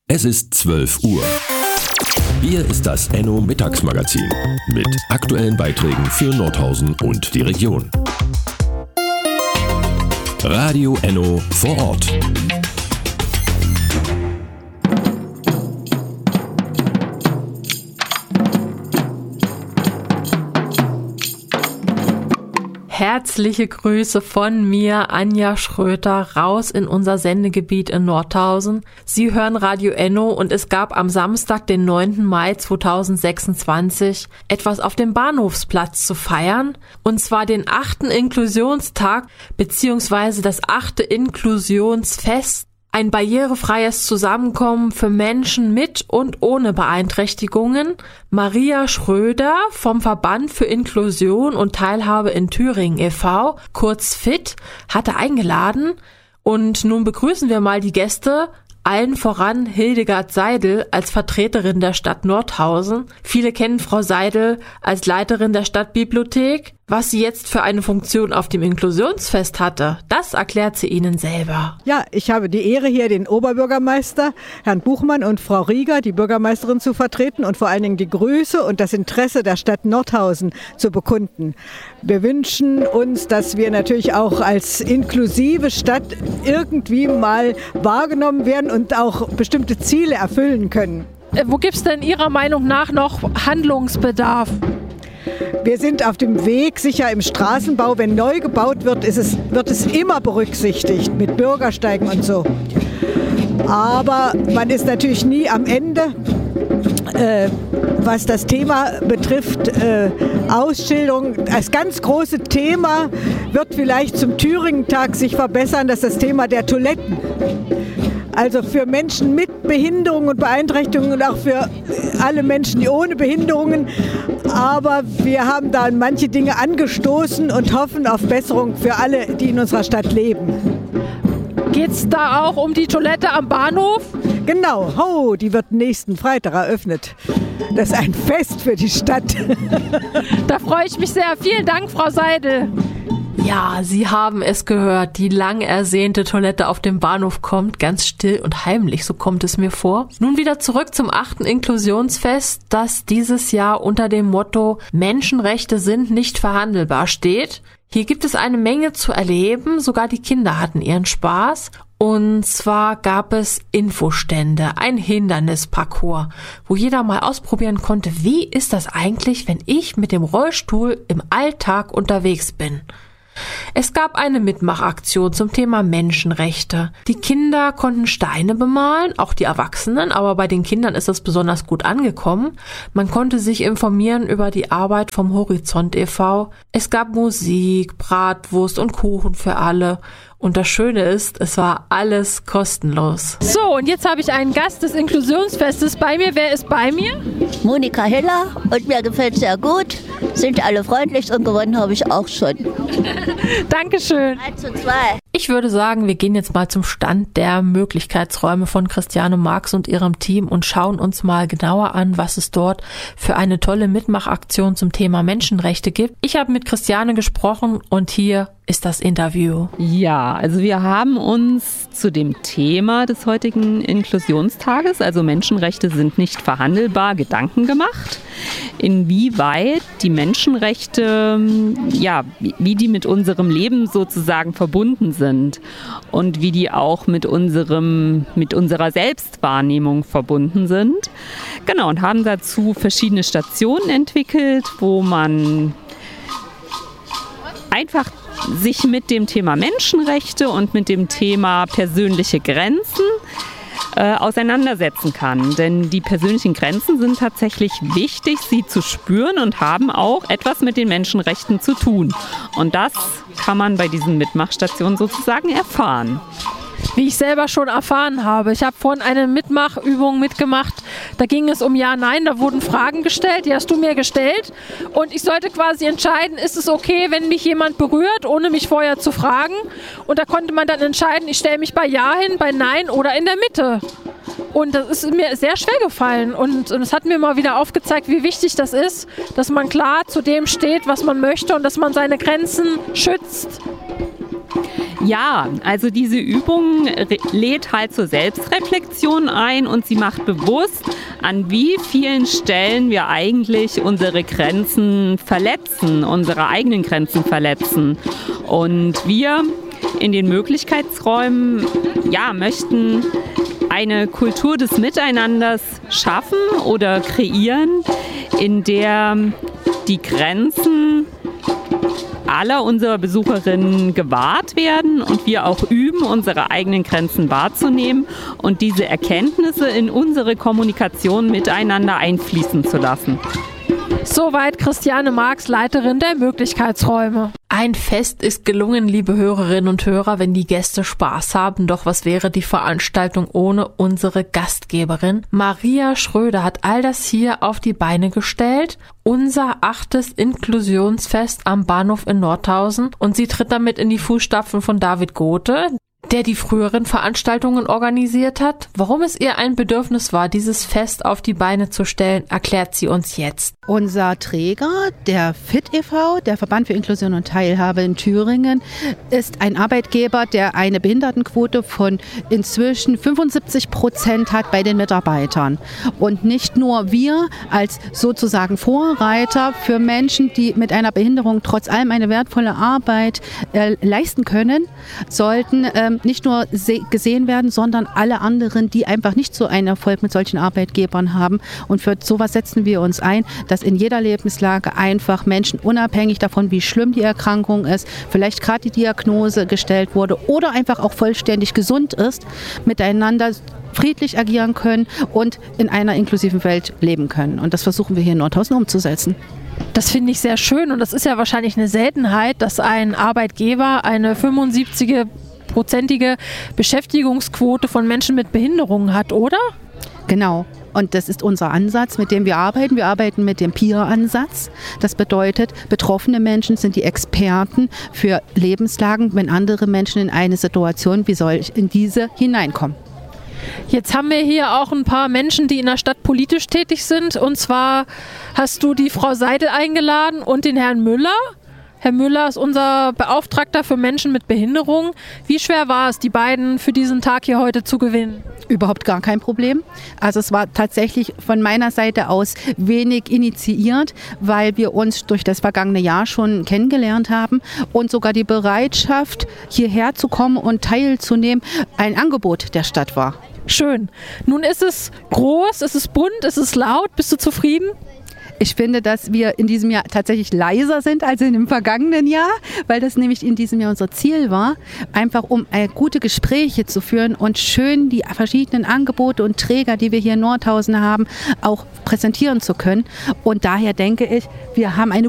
Es ist 12 Uhr. Hier ist das Enno Mittagsmagazin mit aktuellen Beiträgen für Nordhausen und die Region. Radio Enno vor Ort. Herzliche Grüße von mir, Anja Schröter, raus in unser Sendegebiet in Nordhausen. Sie hören Radio Enno und es gab am Samstag, den 9. Mai 2026, etwas auf dem Bahnhofsplatz zu feiern. Und zwar den 8. Inklusionstag bzw. das 8. Inklusionsfest. Ein barrierefreies Zusammenkommen für Menschen mit und ohne Beeinträchtigungen. Maria Schröder vom Verband für Inklusion und Teilhabe in Thüringen e.V., kurz FIT, hatte eingeladen. Und nun begrüßen wir mal die Gäste, allen voran Hildegard Seidel als Vertreterin der Stadt Nordhausen. Viele kennen Frau Seidel als Leiterin der Stadtbibliothek. Was sie jetzt für eine Funktion auf dem Inklusionsfest hatte, das erklärt sie Ihnen selber. Ja, ich habe die Ehre, hier den Oberbürgermeister, Herrn Buchmann, und Frau Rieger, die Bürgermeisterin, zu vertreten und vor allen Dingen die Grüße und das Interesse der Stadt Nordhausen zu bekunden. Wir wünschen uns, dass wir natürlich auch als inklusive Stadt irgendwie mal wahrgenommen werden und auch bestimmte Ziele erfüllen können. Wo gibt es denn Ihrer Meinung nach noch Handlungsbedarf? Wir sind auf dem Weg, sicher im Straßenbau, wenn neu gebaut wird, wird es immer berücksichtigt mit Bürgersteigen und so. Aber man ist natürlich nie am Ende. Was das Thema betrifft, Ausschilderung, das ganz große Thema wird vielleicht zum Thüringen-Tag sich verbessern, das ist das Thema der Toiletten. Also für Menschen mit Behinderungen und Beeinträchtigungen und auch für alle Menschen ohne Behinderungen. Aber wir haben da manche Dinge angestoßen und hoffen auf Besserung für alle, die in unserer Stadt leben. Geht's da auch um die Toilette am Bahnhof? Genau, die wird nächsten Freitag eröffnet. Das ist ein Fest für die Stadt. Da freue ich mich sehr. Vielen Dank, Frau Seidel. Ja, Sie haben es gehört, die lang ersehnte Toilette auf dem Bahnhof kommt, ganz still und heimlich, so kommt es mir vor. Nun wieder zurück zum 8. Inklusionsfest, das dieses Jahr unter dem Motto Menschenrechte sind nicht verhandelbar steht. Hier gibt es eine Menge zu erleben, sogar die Kinder hatten ihren Spaß. Und zwar gab es Infostände, ein Hindernisparcours, wo jeder mal ausprobieren konnte, wie ist das eigentlich, wenn ich mit dem Rollstuhl im Alltag unterwegs bin. Es gab eine Mitmachaktion zum Thema Menschenrechte. Die Kinder konnten Steine bemalen, auch die Erwachsenen, aber bei den Kindern ist das besonders gut angekommen. Man konnte sich informieren über die Arbeit vom Horizont e.V. Es gab Musik, Bratwurst und Kuchen für alle. Und das Schöne ist, es war alles kostenlos. So, und jetzt habe ich einen Gast des Inklusionsfestes bei mir. Wer ist bei mir? Monika Hiller, und mir gefällt es sehr gut. Sind alle freundlich und gewonnen habe ich auch schon. Dankeschön. 1:2. Ich würde sagen, wir gehen jetzt mal zum Stand der Möglichkeitsräume von Christiane Marx und ihrem Team und schauen uns mal genauer an, was es dort für eine tolle Mitmachaktion zum Thema Menschenrechte gibt. Ich habe mit Christiane gesprochen und hier ist das Interview. Ja, also wir haben uns zu dem Thema des heutigen Inklusionstages, also Menschenrechte sind nicht verhandelbar, Gedanken gemacht, inwieweit die Menschenrechte, ja, wie die mit unserem Leben sozusagen verbunden sind und wie die auch mit unserer Selbstwahrnehmung verbunden sind. Genau, und haben dazu verschiedene Stationen entwickelt, wo man einfach sich mit dem Thema Menschenrechte und mit dem Thema persönliche Grenzen auseinandersetzen kann. Denn die persönlichen Grenzen sind tatsächlich wichtig, sie zu spüren und haben auch etwas mit den Menschenrechten zu tun. Und das kann man bei diesen Mitmachstationen sozusagen erfahren. Wie ich selber schon erfahren habe. Ich habe vorhin eine Mitmachübung mitgemacht. Da ging es um Ja, Nein. Da wurden Fragen gestellt. Die hast du mir gestellt. Und ich sollte quasi entscheiden, ist es okay, wenn mich jemand berührt, ohne mich vorher zu fragen. Und da konnte man dann entscheiden, ich stelle mich bei Ja hin, bei Nein oder in der Mitte. Und das ist mir sehr schwer gefallen. Und es hat mir mal wieder aufgezeigt, wie wichtig das ist, dass man klar zu dem steht, was man möchte und dass man seine Grenzen schützt. Ja, also diese Übung lädt halt zur Selbstreflexion ein und sie macht bewusst, an wie vielen Stellen wir eigentlich unsere Grenzen verletzen, unsere eigenen Grenzen verletzen. Und wir in den Möglichkeitsräumen möchten eine Kultur des Miteinanders schaffen oder kreieren, in der die Grenzen aller unserer Besucherinnen gewahrt werden und wir auch üben, unsere eigenen Grenzen wahrzunehmen und diese Erkenntnisse in unsere Kommunikation miteinander einfließen zu lassen. Soweit Christiane Marx, Leiterin der Möglichkeitsräume. Ein Fest ist gelungen, liebe Hörerinnen und Hörer, wenn die Gäste Spaß haben. Doch was wäre die Veranstaltung ohne unsere Gastgeberin? Maria Schröder hat all das hier auf die Beine gestellt. Unser 8. Inklusionsfest am Bahnhof in Nordhausen. Und sie tritt damit in die Fußstapfen von David Gothe, der die früheren Veranstaltungen organisiert hat. Warum es ihr ein Bedürfnis war, dieses Fest auf die Beine zu stellen, erklärt sie uns jetzt. Unser Träger, der FIT e.V., der Verband für Inklusion und Teilhabe in Thüringen, ist ein Arbeitgeber, der eine Behindertenquote von inzwischen 75% hat bei den Mitarbeitern. Und nicht nur wir als sozusagen Vorreiter für Menschen, die mit einer Behinderung trotz allem eine wertvolle Arbeit leisten können, sollten nicht nur gesehen werden, sondern alle anderen, die einfach nicht so einen Erfolg mit solchen Arbeitgebern haben. Und für sowas setzen wir uns ein, dass in jeder Lebenslage einfach Menschen, unabhängig davon, wie schlimm die Erkrankung ist, vielleicht gerade die Diagnose gestellt wurde oder einfach auch vollständig gesund ist, miteinander friedlich agieren können und in einer inklusiven Welt leben können. Und das versuchen wir hier in Nordhausen umzusetzen. Das finde ich sehr schön und das ist ja wahrscheinlich eine Seltenheit, dass ein Arbeitgeber eine 75-prozentige Beschäftigungsquote von Menschen mit Behinderungen hat, oder? Genau. Und das ist unser Ansatz, mit dem wir arbeiten. Wir arbeiten mit dem Peer-Ansatz. Das bedeutet, betroffene Menschen sind die Experten für Lebenslagen, wenn andere Menschen in eine Situation wie solch in diese hineinkommen. Jetzt haben wir hier auch ein paar Menschen, die in der Stadt politisch tätig sind. Und zwar hast du die Frau Seidel eingeladen und den Herrn Müller. Herr Müller ist unser Beauftragter für Menschen mit Behinderung. Wie schwer war es, die beiden für diesen Tag hier heute zu gewinnen? Überhaupt gar kein Problem. Also es war tatsächlich von meiner Seite aus wenig initiiert, weil wir uns durch das vergangene Jahr schon kennengelernt haben und sogar die Bereitschaft, hierher zu kommen und teilzunehmen, ein Angebot der Stadt war. Schön. Nun ist es groß, es ist bunt, es ist laut. Bist du zufrieden? Ich finde, dass wir in diesem Jahr tatsächlich leiser sind als in dem vergangenen Jahr, weil das nämlich in diesem Jahr unser Ziel war, einfach um gute Gespräche zu führen und schön die verschiedenen Angebote und Träger, die wir hier in Nordhausen haben, auch präsentieren zu können. Und daher denke ich, wir haben eine